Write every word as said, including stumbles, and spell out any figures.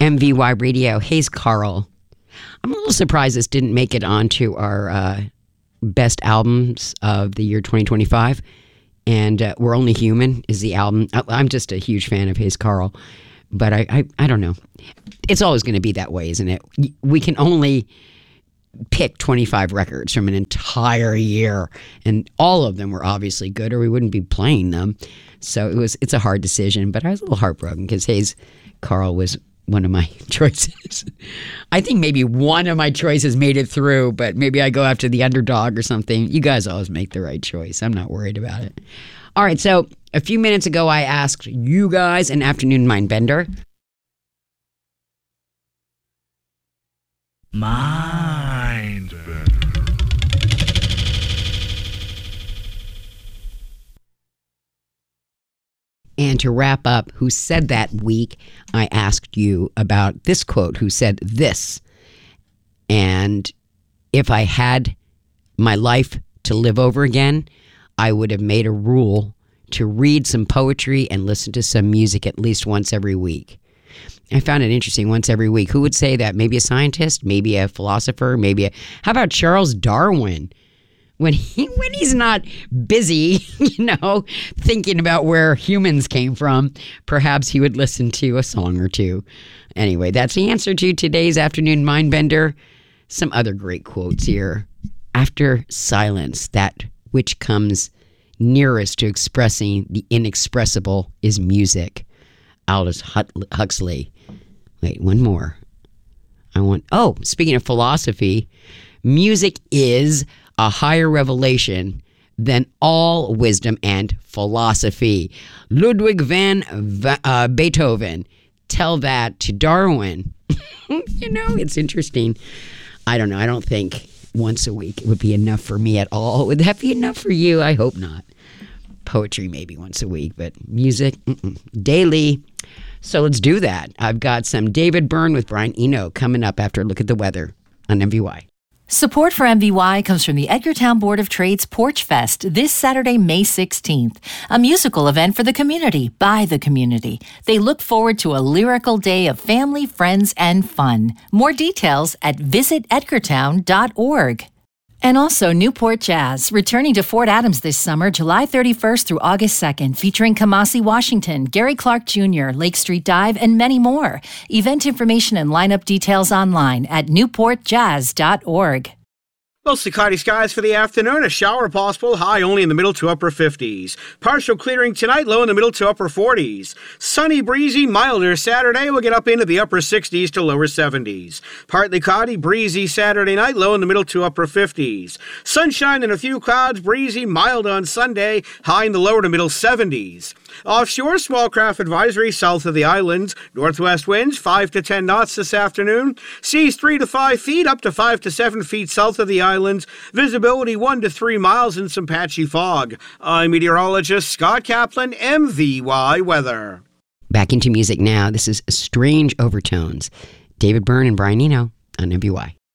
M V Y Radio. Hayes Carll. I'm a little surprised this didn't make it onto our uh, best albums of the year twenty twenty-five. And uh, We're Only Human is the album. I'm just a huge fan of Hayes Carll. But I, I, I don't know. It's always going to be that way, isn't it? We can only pick twenty-five records from an entire year, and all of them were obviously good, or we wouldn't be playing them. So it was. It's a hard decision, but I was a little heartbroken because Hayes Carll was one of my choices. I think maybe one of my choices made it through, but maybe I go after the underdog or something. You guys always make the right choice. I'm not worried about it. All right, so a few minutes ago, I asked you guys an afternoon mind bender. Mind bender. And to wrap up, Who Said That week, I asked you about this quote, who said this. And if I had my life to live over again, I would have made a rule to read some poetry and listen to some music at least once every week. I found it interesting, once every week. Who would say that? Maybe a scientist, maybe a philosopher, maybe a... How about Charles Darwin? When he when he's not busy, you know, thinking about where humans came from, perhaps he would listen to a song or two. Anyway, that's the answer to today's afternoon mindbender. Some other great quotes here. After silence, that which comes nearest to expressing the inexpressible is music. Aldous Huxley. Wait, one more. I want... Oh, speaking of philosophy, music is a higher revelation than all wisdom and philosophy. Ludwig van uh, Beethoven. Tell that to Darwin. You know, it's interesting. I don't know. I don't think once a week would be enough for me at all. Would that be enough for you? I hope not. Poetry maybe once a week, but music mm-mm. daily. So let's do that. I've got some David Byrne with Brian Eno coming up after a look at the weather on M V Y. Support for M V Y comes from the Edgartown Board of Trade's Porch Fest this Saturday, May sixteenth, a musical event for the community, by the community. They look forward to a lyrical day of family, friends, and fun. More details at visit edgartown dot org. And also Newport Jazz, returning to Fort Adams this summer, July thirty-first through August second, featuring Kamasi Washington, Gary Clark Junior, Lake Street Dive, and many more. Event information and lineup details online at newport jazz dot org. Mostly cloudy skies for the afternoon. A shower possible, high only in the middle to upper fifties. Partial clearing tonight, low in the middle to upper forties. Sunny, breezy, milder Saturday. We'll get up into the upper sixties to lower seventies. Partly cloudy, breezy Saturday night, low in the middle to upper fifties. Sunshine and a few clouds, breezy, mild on Sunday, high in the lower to middle seventies. Offshore, small craft advisory south of the islands. Northwest winds five to ten knots this afternoon. Seas three to five feet, up to five to seven feet south of the islands. Visibility one to three miles and some patchy fog. I'm meteorologist Scott Kaplan, M V Y Weather. Back into music now. This is Strange Overtones. David Byrne and Brian Eno on M V Y.